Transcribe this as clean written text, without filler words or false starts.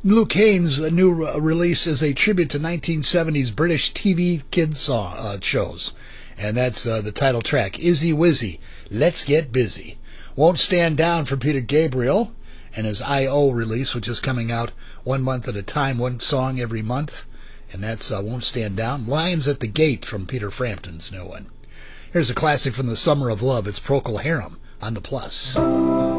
Luke Haynes' new release is a tribute to 1970s British TV kids shows. And that's the title track, Izzy Wizzy, Let's Get Busy. Won't Stand Down for Peter Gabriel and his I.O. release, which is coming out 1 month at a time, one song every month. And that's Won't Stand Down. Lions at the Gate from Peter Frampton's new one. Here's a classic from the Summer of Love. It's Procol Harum on the Plus.